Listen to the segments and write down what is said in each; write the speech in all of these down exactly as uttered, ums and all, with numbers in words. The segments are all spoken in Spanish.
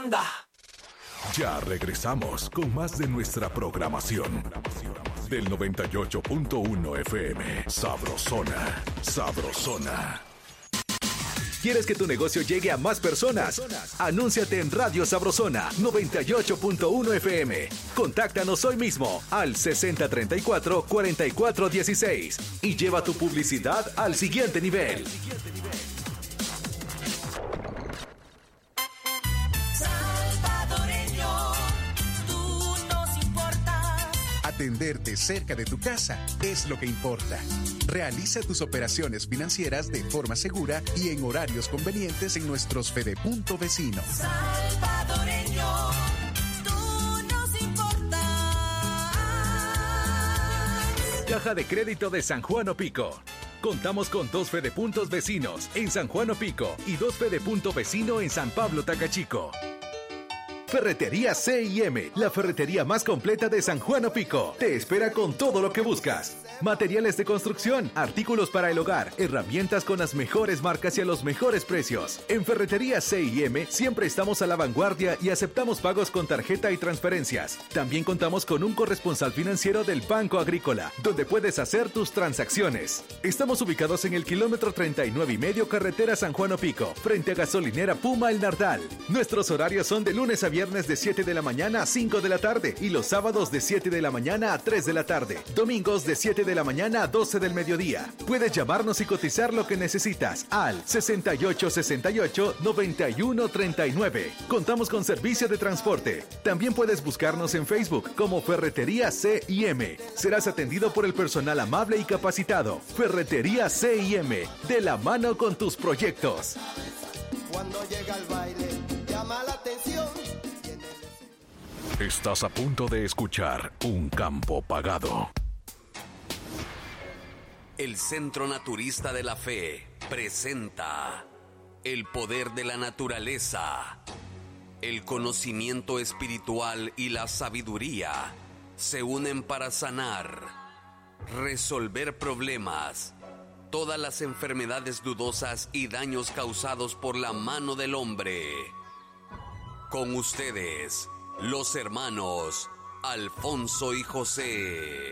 banda. Ya regresamos con más de nuestra programación. Del noventa y ocho punto uno F M. Sabrosona. Sabrosona. ¿Quieres que tu negocio llegue a más personas? Anúnciate en Radio Sabrosona noventa y ocho punto uno F M. Contáctanos hoy mismo al sesenta treinta y cuatro cuarenta y cuatro dieciséis y lleva tu publicidad al siguiente nivel. Atenderte cerca de tu casa es lo que importa. Realiza tus operaciones financieras de forma segura y en horarios convenientes en nuestros Fedepunto vecinos. Salvadoreño, tú nos importas. Caja de Crédito de San Juan Opico. Contamos con dos Fedepuntos vecinos en San Juan Opico y dos Fedepunto vecino en San Pablo Tacachico. Ferretería C y M, la ferretería más completa de San Juan Opico. Te espera con todo lo que buscas. Materiales de construcción, artículos para el hogar, herramientas con las mejores marcas y a los mejores precios. En Ferretería C y M siempre estamos a la vanguardia y aceptamos pagos con tarjeta y transferencias. También contamos con un corresponsal financiero del Banco Agrícola, donde puedes hacer tus transacciones. Estamos ubicados en el kilómetro treinta y nueve y medio carretera San Juan Opico, frente a gasolinera Puma El Nardal. Nuestros horarios son de lunes a viernes de siete de la mañana a cinco de la tarde y los sábados de siete de la mañana a tres de la tarde. Domingos de siete de la mañana a doce del mediodía. Puedes llamarnos y cotizar lo que necesitas al sesenta y ocho sesenta y ocho noventa y uno treinta y nueve. Contamos con servicio de transporte. También puedes buscarnos en Facebook como Ferretería C y M. Serás atendido por el personal amable y capacitado. Ferretería C y M, de la mano con tus proyectos. Cuando llega el baile, llama la atención. Estás a punto de escuchar Un Campo Pagado. El Centro Naturista de la Fe presenta el poder de la naturaleza. El conocimiento espiritual y la sabiduría se unen para sanar, resolver problemas, todas las enfermedades dudosas y daños causados por la mano del hombre. Con ustedes, los hermanos Alfonso y José.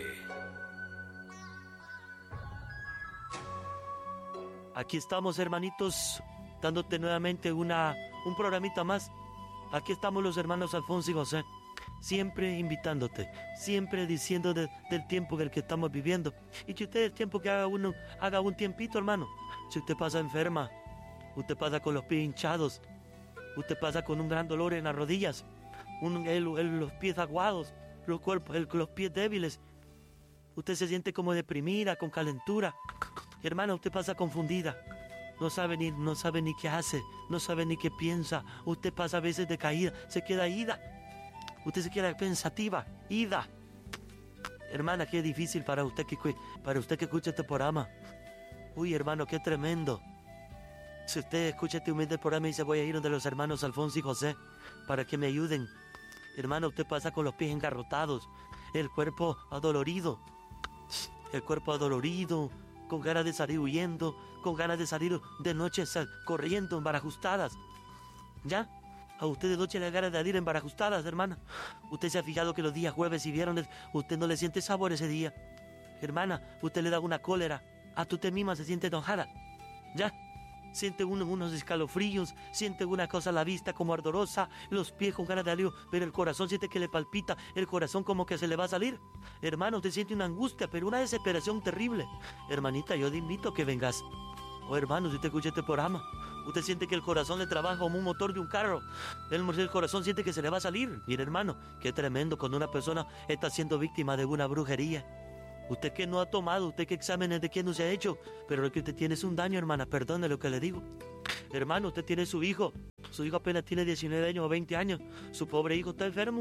Aquí estamos, hermanitos, dándote nuevamente una, un programita más. Aquí estamos los hermanos Alfonso y José, siempre invitándote, siempre diciendo de, del tiempo en el que estamos viviendo. Y si usted el tiempo que haga uno, haga un tiempito, hermano. Si usted pasa enferma, usted pasa con los pies hinchados, usted pasa con un gran dolor en las rodillas, un, el, el, los pies aguados, los, cuerpos, el, los pies débiles. Usted se siente como deprimida, con calentura. Hermana, usted pasa confundida. No sabe ni, no sabe ni qué hace, no sabe ni qué piensa. Usted pasa a veces decaída, se queda ida. Usted se queda pensativa, ida. Hermana, qué difícil para usted que, para usted que escucha este programa. Uy, hermano, qué tremendo. Si usted escucha este humilde programa y dice, voy a ir donde los hermanos Alfonso y José para que me ayuden. Hermano, usted pasa con los pies engarrotados, el cuerpo adolorido, el cuerpo adolorido, con ganas de salir huyendo, con ganas de salir de noche corriendo, embarajustadas. ¿Ya? A usted de noche le da ganas de salir embarajustadas, hermana. Usted se ha fijado que los días jueves y viernes usted no le siente sabor ese día. Hermana, usted le da una cólera, hasta usted misma se siente enojada. ¿Ya? Siente uno unos escalofríos, siente una cosa a la vista como ardorosa, los pies con ganas de alivio, pero el corazón siente que le palpita, el corazón como que se le va a salir. Hermano, usted siente una angustia, pero una desesperación terrible. Hermanita, yo te invito a que vengas. Oh, hermano, si usted escucha este programa, usted siente que el corazón le trabaja como un motor de un carro. El, el corazón siente que se le va a salir. Mire, hermano, qué tremendo cuando una persona está siendo víctima de una brujería. Usted que no ha tomado, usted que exámenes de quién no se ha hecho, pero lo que usted tiene es un daño, hermana, perdone lo que le digo. Hermano, usted tiene su hijo, su hijo apenas tiene diecinueve años o veinte años, su pobre hijo está enfermo,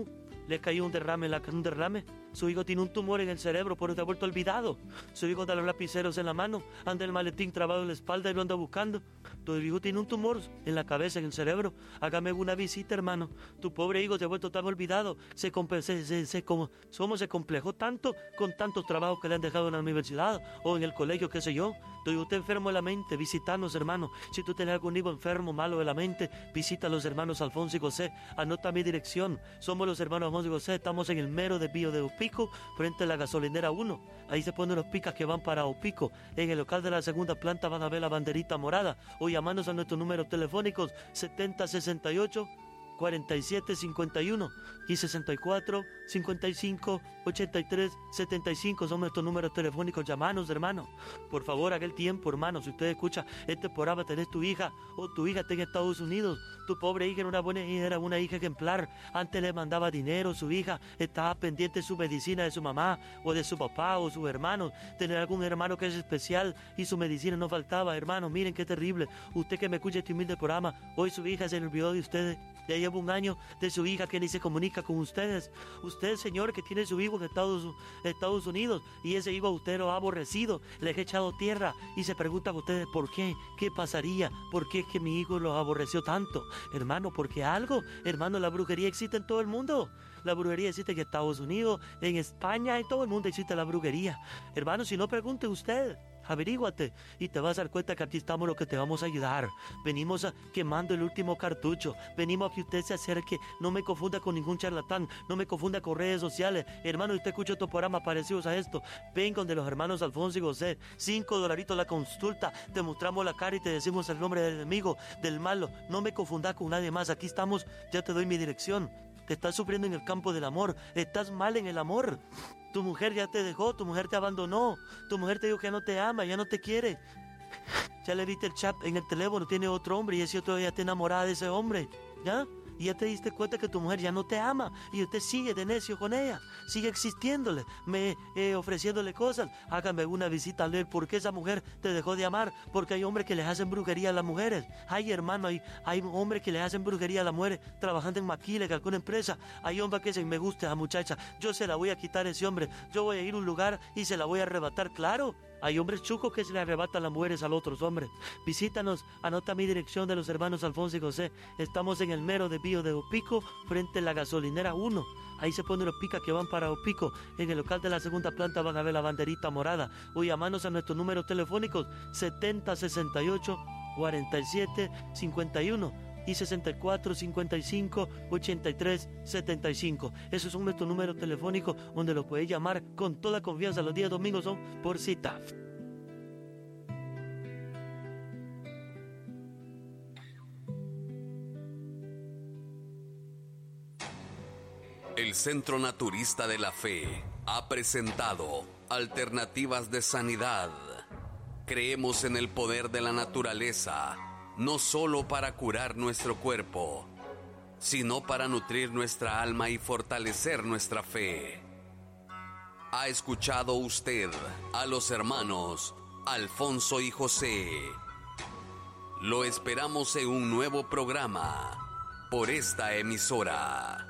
le cayó un derrame, la, un derrame. Su hijo tiene un tumor en el cerebro, por eso te ha vuelto olvidado. Su hijo da los lapiceros en la mano, anda el maletín trabado en la espalda y lo anda buscando. Tu hijo tiene un tumor en la cabeza, en el cerebro. Hágame una visita, hermano. Tu pobre hijo se ha vuelto tan olvidado. Se, se, se, se, como, somos se complejó tanto con tantos trabajos que le han dejado en la universidad o en el colegio, qué sé yo. Tu hijo está enfermo de la mente, visítanos, hermano. Si tú tienes algún hijo enfermo, malo de la mente, visita a los hermanos Alfonso y José. Anota mi dirección. Somos los hermanos Alfonso y José. Estamos en el mero desvío de Opico, frente a la gasolinera uno. Ahí se ponen los picas que van para Opico. En el local de la segunda planta van a ver la banderita morada. O llamarnos a nuestros números telefónicos setenta sesenta y ocho cuarenta y siete cincuenta y uno y sesenta y cuatro cincuenta y cinco ochenta y tres setenta y cinco. Son nuestros números telefónicos. Llamanos, hermano. Por favor, haga el tiempo, hermano. Si usted escucha este programa, tenés tu hija o tu hija está en Estados Unidos. Tu pobre hija era una buena hija, era una hija ejemplar. Antes le mandaba dinero, su hija estaba pendiente de su medicina de su mamá o de su papá o sus hermanos. Tener algún hermano que es especial y su medicina no faltaba. Hermano, miren qué terrible. Usted que me escucha este humilde programa, hoy su hija se le olvidó de ustedes. Ya lleva un año de su hija que ni se comunica con ustedes. Usted, señor, que tiene su hijo en Estados, Estados Unidos y ese hijo a usted lo ha aborrecido, le ha echado tierra y se pregunta a ustedes por qué, qué pasaría, por qué es que mi hijo lo aborreció tanto. Hermano, porque algo, hermano, la brujería existe en todo el mundo. La brujería existe en Estados Unidos, en España, en todo el mundo existe la brujería. Hermano, si no, pregunte usted. Averíguate y te vas a dar cuenta que aquí estamos los que te vamos a ayudar. Venimos a, quemando el último cartucho. Venimos a que usted se acerque. No me confunda con ningún charlatán. No me confunda con redes sociales. Hermano, usted escucha estos programas parecidos a esto. Vengan de los hermanos Alfonso y José. Cinco dolaritos la consulta. Te mostramos la cara y te decimos el nombre del enemigo, del malo. No me confunda con nadie más. Aquí estamos. Ya te doy mi dirección. Te estás sufriendo en el campo del amor. Estás mal en el amor. Tu mujer ya te dejó, tu mujer te abandonó, tu mujer te dijo que ya no te ama, ya no te quiere. Ya le viste el chat en el teléfono, tiene otro hombre y ese otro ya está enamorada de ese hombre, ¿ya? Y ya te diste cuenta que tu mujer ya no te ama y usted sigue de necio con ella, sigue existiéndole, me, eh, ofreciéndole cosas. Hágame una visita a ver por qué esa mujer te dejó de amar, porque hay hombres que les hacen brujería a las mujeres. Hay, hermano, hay, hay hombres que les hacen brujería a las mujeres trabajando en maquila, en alguna empresa. Hay hombres que dicen, me gusta esa muchacha, yo se la voy a quitar a ese hombre, yo voy a ir a un lugar y se la voy a arrebatar, claro. Hay hombres chucos que se le arrebatan las mujeres a los otros hombres. Visítanos, anota mi dirección de los hermanos Alfonso y José. Estamos en el mero desvío de Opico, frente a la gasolinera uno. Ahí se ponen los picas que van para Opico. En el local de la segunda planta van a ver la banderita morada. O llamanos a nuestros números telefónicos setenta sesenta y ocho cuarenta y siete cincuenta y uno y sesenta y cuatro cincuenta y cinco ochenta y tres setenta y cinco. Esos son nuestros números telefónicos donde los puedes llamar con toda confianza. Los días domingos son por cita. El Centro Naturista de la Fe ha presentado Alternativas de Sanidad. Creemos en el poder de la naturaleza, no solo para curar nuestro cuerpo, sino para nutrir nuestra alma y fortalecer nuestra fe. ¿Ha escuchado usted a los hermanos Alfonso y José? Lo esperamos en un nuevo programa por esta emisora.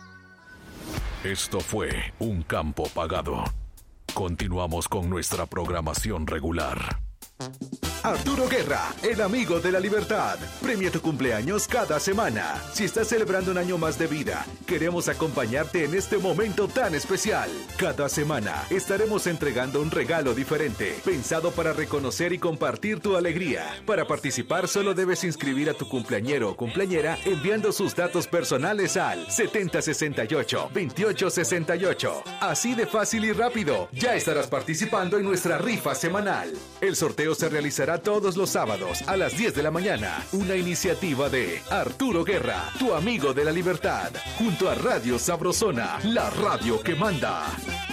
Esto fue Un Campo Pagado. Continuamos con nuestra programación regular. Arturo Guerra, el amigo de la libertad. Premia tu cumpleaños cada semana. Si estás celebrando un año más de vida, queremos acompañarte en este momento tan especial. Cada semana estaremos entregando un regalo diferente, pensado para reconocer y compartir tu alegría. Para participar solo debes inscribir a tu cumpleañero o cumpleañera enviando sus datos personales al setenta sesenta y ocho veintiocho sesenta y ocho. Así de fácil y rápido, ya estarás participando en nuestra rifa semanal. El sorteo se realizará todos los sábados a las diez de la mañana. Una iniciativa de Arturo Guerra, tu amigo de la libertad, junto a Radio Sabrosona, la radio que manda.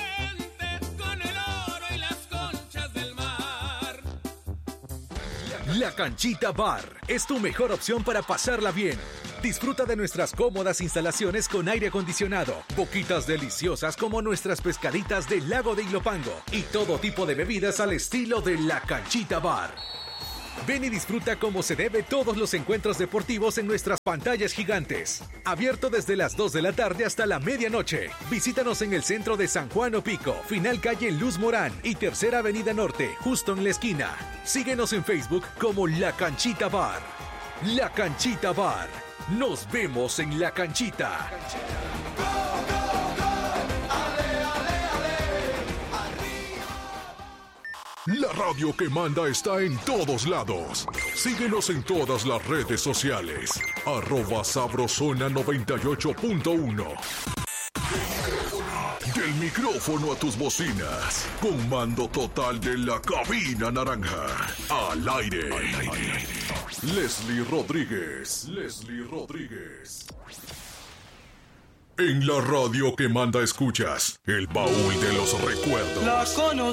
La Canchita Bar es tu mejor opción para pasarla bien. Disfruta de nuestras cómodas instalaciones con aire acondicionado, boquitas deliciosas como nuestras pescaditas del lago de Ilopango y todo tipo de bebidas al estilo de La Canchita Bar. Ven y disfruta como se debe todos los encuentros deportivos en nuestras pantallas gigantes. Abierto desde las dos de la tarde hasta la medianoche. Visítanos en el centro de San Juan Opico, final calle Luz Morán y Tercera Avenida Norte, justo en la esquina. Síguenos en Facebook como La Canchita Bar. La Canchita Bar. Nos vemos en La Canchita. La radio que manda está en todos lados. Síguenos en todas las redes sociales. Arroba Sabrosona noventa y ocho punto uno. Del micrófono a tus bocinas. Con mando total de la cabina naranja. Al aire. Al aire. Leslie Rodríguez. Leslie Rodríguez. En la radio que manda escuchas. El baúl de los recuerdos. La conocí.